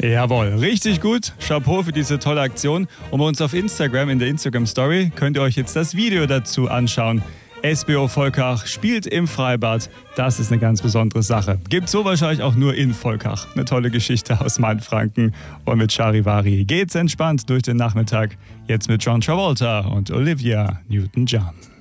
Jawohl, richtig gut. Chapeau für diese tolle Aktion. Und bei uns auf Instagram, in der Instagram-Story, könnt ihr euch jetzt das Video dazu anschauen. SBO Volkach spielt im Freibad. Das ist eine ganz besondere Sache. Gibt so wahrscheinlich auch nur in Volkach. Eine tolle Geschichte aus Mainfranken. Und mit Charivari geht's entspannt durch den Nachmittag. Jetzt mit John Travolta und Olivia Newton-John.